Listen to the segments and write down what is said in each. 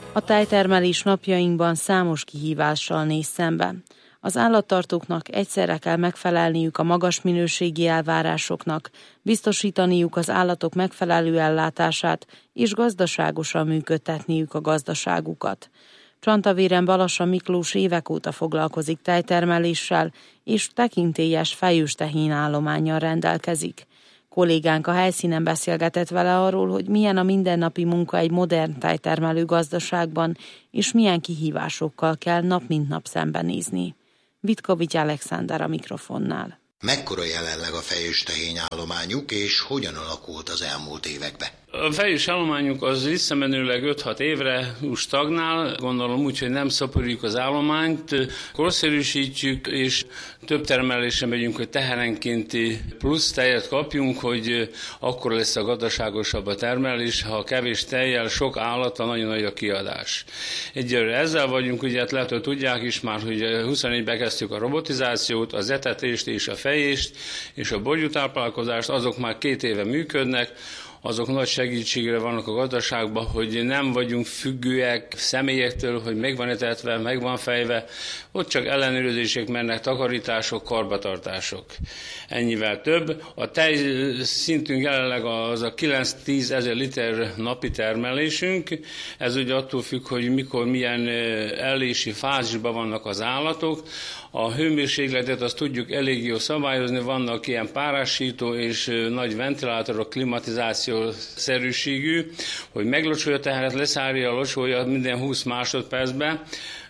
A tejtermelés napjainkban számos kihívással néz szembe. Az állattartóknak egyszerre kell megfelelniük a magas minőségi elvárásoknak, biztosítaniuk az állatok megfelelő ellátását és gazdaságosan működtetniük a gazdaságukat. Csantavéren Balassa Miklós évek óta foglalkozik tejtermeléssel, és tekintélyes fejős-tehén állománnyal rendelkezik. Kollégánk a helyszínen beszélgetett vele arról, hogy milyen a mindennapi munka egy modern tejtermelő gazdaságban, és milyen kihívásokkal kell nap mint nap szembenézni. Vitkovics Alexander a mikrofonnál. Mekkora jelenleg a fejős-tehén állományuk, és hogyan alakult az elmúlt években? A fejős állományunk az visszamenőleg 5-6 évre stagnál, gondolom úgy, hogy nem szaporítjuk az állományt, korszerűsítjük, és több termelésre megyünk, hogy teherenkénti plusz tejet kapjunk, hogy akkor lesz a gazdaságosabb a termelés, ha kevés tejjel, sok állata, nagyon nagy a kiadás. Egyelőre ezzel vagyunk, ugye hát lehet, hogy tudják is már, hogy 24-ben kezdtük a robotizációt, az etetést és a fejést, és a borjútáplálkozást, azok már 2 éve működnek. Azok nagy segítségre vannak a gazdaságban, hogy nem vagyunk függőek személyektől, hogy meg van etetve, meg van fejve, ott csak ellenőrzések mennek, takarítások, karbantartások. Ennyivel több. A tej szintünk jelenleg az a 9-10 ezer liter napi termelésünk. Ez ugye attól függ, hogy mikor, milyen ellési fázisban vannak az állatok. A hőmérsékletet azt tudjuk elég jól szabályozni, vannak ilyen párásító és nagy ventilátorok, klimatizáció szerűségű, hogy meglocsolja a teheret, leszárja a locsolja minden 20 másodpercben,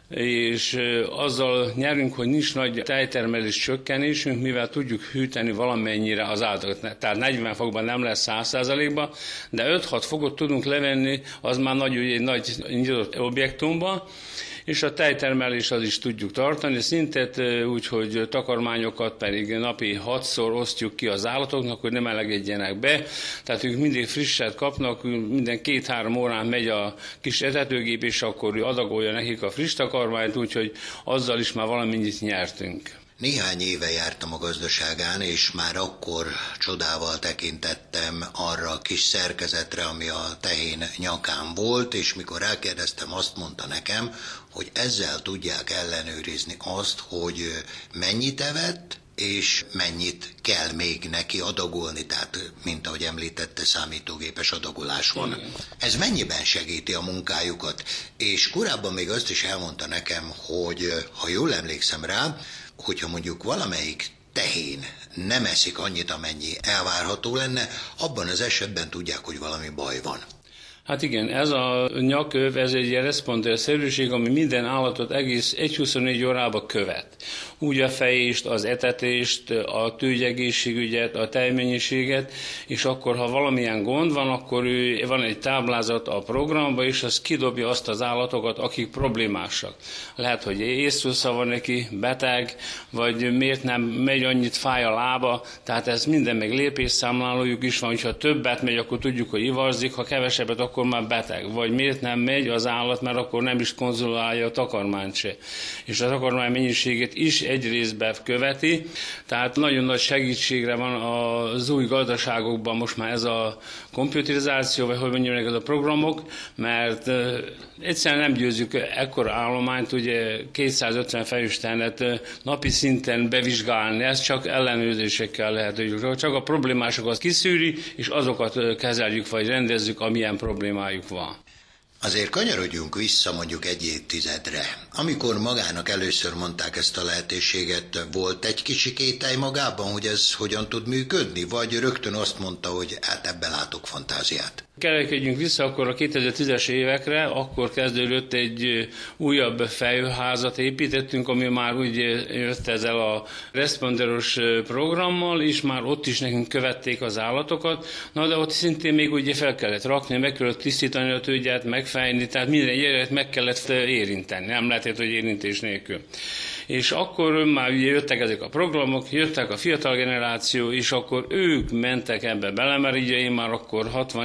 és azzal nyerünk, hogy nincs nagy tejtermelés csökkenésünk, mivel tudjuk hűteni valamennyire az állatokat. Tehát 40 fokban nem lesz 100%-ban, de 5-6 fokot tudunk levenni, az már egy nagy nyitott objektumban, és a tejtermelés az is tudjuk tartani, szintet úgy, hogy takarmányokat pedig napi 6-szor osztjuk ki az állatoknak, hogy nem elegedjenek be, tehát ők mindig frisset kapnak, minden 2-3 órán megy a kis etetőgép, és akkor ő adagolja nekik a friss takarmányt, úgyhogy azzal is már valamennyit nyertünk. Néhány éve jártam a gazdaságán, és már akkor csodával tekintettem arra a kis szerkezetre, ami a tehén nyakán volt, és mikor rákérdeztem, azt mondta nekem, hogy ezzel tudják ellenőrizni azt, hogy mennyit evett, és mennyit kell még neki adagolni, tehát, mint ahogy említette, számítógépes adagolás van. Ez mennyiben segíti a munkájukat? És korábban még azt is elmondta nekem, hogy ha jól emlékszem rá, hogyha mondjuk valamelyik tehén nem eszik annyit, amennyi elvárható lenne, abban az esetben tudják, hogy valami baj van. Hát igen, ez a nyaköv, ez egy responder-szerűség, ami minden állatot egész 1-24 órában követ. Úgy a fejést, az etetést, a tőgyegészségügyet, a tejmennyiséget, és akkor, ha valamilyen gond van, akkor van egy táblázat a programban, és az kidobja azt az állatokat, akik problémásak. Lehet, hogy észszúsza van neki, beteg, vagy miért nem megy, annyit fáj a lába, tehát ez minden meg lépésszámlálójuk is van, hogyha többet megy, akkor tudjuk, hogy ivarzik, ha kevesebbet, akkor már beteg. Vagy miért nem megy az állat, mert akkor nem is konzolálja a takarmányt se. És a takarmány mennyiségét is egy részben követi, tehát nagyon nagy segítségre van az új gazdaságokban most már ez a komputerizáció, vagy hogy mondjuk ez a programok, mert egyszerűen nem győzzük ekkora állományt, ugye 250 fejős tehenet napi szinten bevizsgálni, ez csak ellenőrzésekkel lehet, csak a problémásokat kiszűri, és azokat kezeljük, vagy rendezzük, amilyen problémájuk van. Azért kanyarodjunk vissza mondjuk egy évtizedre. Amikor magának először mondták ezt a lehetőséget, volt egy kicsi kételj magában, hogy ez hogyan tud működni? Vagy rögtön azt mondta, hogy hát ebben látok fantáziát? Kerekedjünk vissza akkor a 2010-es évekre, akkor kezdődött egy újabb fejőházat építettünk, ami már úgy jött ezzel a responderos programmal, és már ott is nekünk követték az állatokat, na de ott szintén még ugye fel kellett rakni, meg kellett tisztítani a tőgyet, megfejni, tehát minden gyeret meg kellett érinteni, nem lehetett, hogy érintés nélkül. És akkor már ugye jöttek ezek a programok, jöttek a fiatal generáció, és akkor ők mentek ebbe bele, mert ugye én már akkor 60 év körül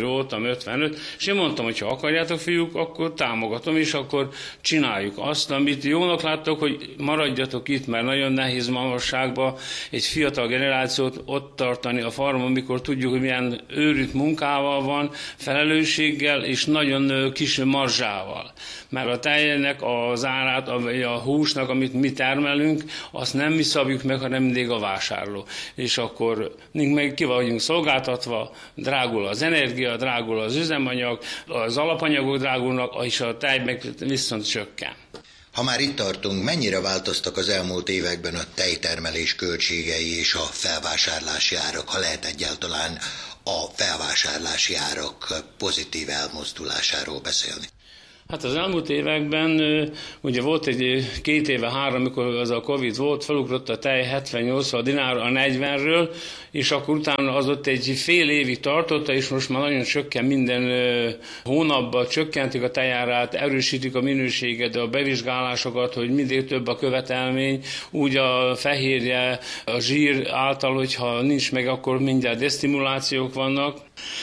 voltam 55, és én mondtam, hogy ha akarjátok, fiúk, akkor támogatom, és akkor csináljuk azt, amit jónak láttok, hogy maradjatok itt, mert nagyon nehéz magasságban egy fiatal generációt ott tartani a farmon, amikor tudjuk, hogy milyen őrült munkával van, felelősséggel és nagyon kis marzsával. Mert a tejnek az árát, a húsnak, amit mi termelünk, azt nem mi szabjuk meg, hanem mindig a vásárló. És akkor meg ki vagyunk szolgáltatva, drágul az energia, drágul az üzemanyag, az alapanyagok drágulnak, és a tej meg viszont csökken. Ha már itt tartunk, mennyire változtak az elmúlt években a tejtermelés költségei és a felvásárlási árak, ha lehet egyáltalán a felvásárlási árak pozitív elmozdulásáról beszélni? Hát az elmúlt években, ugye volt egy 2 éve, 3, amikor az a Covid volt, felugrott a tej 70-80 dinár a 40-ről, és akkor utána az ott egy fél évig tartotta, és most már nagyon csökken, minden hónapban csökkentik a tejárát, erősítik a minőséget, a bevizsgálásokat, hogy mindig több a követelmény, úgy a fehérje, a zsír által, hogyha nincs meg, akkor mindjárt desztimulációk vannak,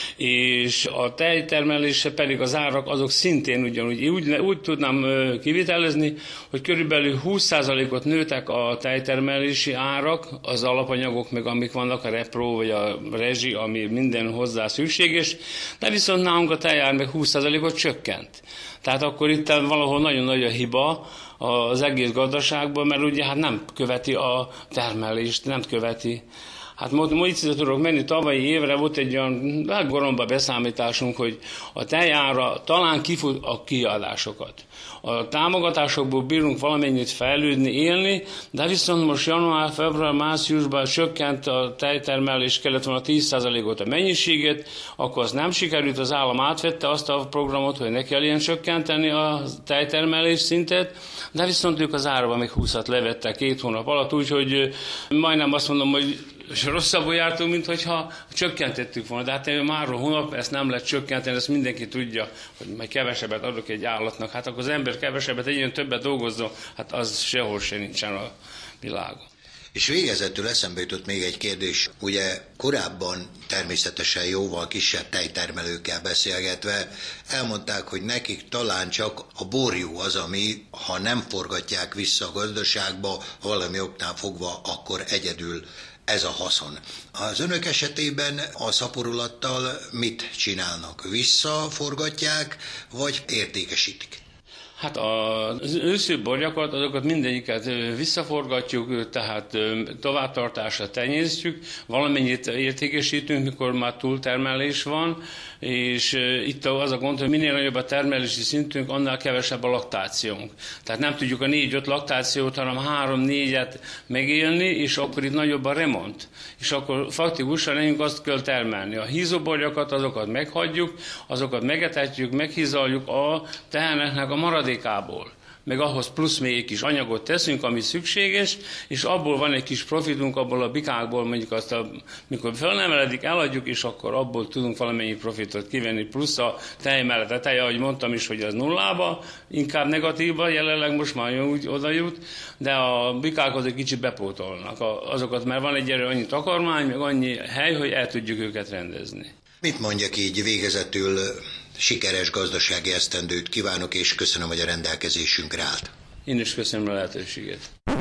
és a tejtermelése pedig az árak azok szintén ugyanúgy. Úgy tudnám kivitelezni, hogy körülbelül 20%-ot nőtek a tejtermelési árak, az alapanyagok meg amik vannak, a repro vagy a rezsi, ami minden hozzá szükséges, de viszont nálunk a tejár meg 20%-ot csökkent. Tehát akkor itt valahol nagyon nagy a hiba az egész gazdaságban, mert ugye hát nem követi a termelést, nem követi. Hát most tudok menni, tavalyi évre volt egy olyan goromba beszámításunk, hogy a tejára talán kifut a kiadásokat. A támogatásokból bírunk valamennyit fejlődni, élni, de viszont most január, február, márciusban csökkent a tejtermelés, kellett volna 10%-ot a mennyiséget, akkor az nem sikerült, az állam átvette azt a programot, hogy ne kell ilyen csökkenteni a tejtermelés szintet, de viszont ők az árban még 20-at levettek 2 hónap alatt, úgyhogy majdnem azt mondom, hogy és rosszabbul jártunk, mint hogyha csökkentettük volna. De hát már a hónap ezt nem lehet csökkenteni, ezt mindenki tudja, hogy majd kevesebbet adok egy állatnak. Hát akkor az ember kevesebbet, egy többet dolgozzon, hát az sehol se nincsen a világon. És végezetül eszembe jutott még egy kérdés. Ugye korábban természetesen jóval kisebb tejtermelőkkel beszélgetve elmondták, hogy nekik talán csak a borjú az, ami, ha nem forgatják vissza a gazdaságba, valami oknál fogva, akkor egyedül ez a haszon. Az önök esetében a szaporulattal mit csinálnak? Visszaforgatják, vagy értékesítik? Hát az őszőborjakat, azokat mindegyiket visszaforgatjuk, tehát továbbtartásra tenyésztjük, valamennyit értékesítünk, mikor már túltermelés van, és itt az a gond, hogy minél nagyobb a termelési szintünk, annál kevesebb a laktációnk. Tehát nem tudjuk a 4-5 laktációt, hanem 3-4-et megélni, és akkor itt nagyobb a remont. És akkor faktikusan nekünk azt kell termelni. A hízóborjakat, azokat meghagyjuk, azokat megetetjük, meghízaljuk a teheneknek a maradékából. Meg ahhoz plusz még egy kis anyagot teszünk, ami szükséges, és abból van egy kis profitunk, abból a bikákból mondjuk azt, mikor felnemeledik, eladjuk, és akkor abból tudunk valamennyi profitot kivenni, plusz a tej mellett. A tej, ahogy mondtam is, hogy az nullába, inkább negatívba, jelenleg most már úgy oda jut, de a bikák egy kicsit bepótolnak azokat, mert van egy annyi takarmány, meg annyi hely, hogy el tudjuk őket rendezni. Mit mondjak így végezetül? Sikeres gazdasági esztendőt kívánok, és köszönöm, hogy a rendelkezésünkre állt. Én is köszönöm a lehetőséget.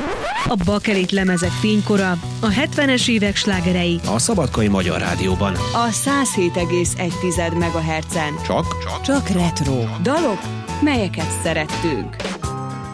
A Bakelit lemezek fénykora, a 70-es évek slágerei. A Szabadkai Magyar Rádióban. A 107,1 MHz-en. Csak retro dalok, melyeket szerettünk.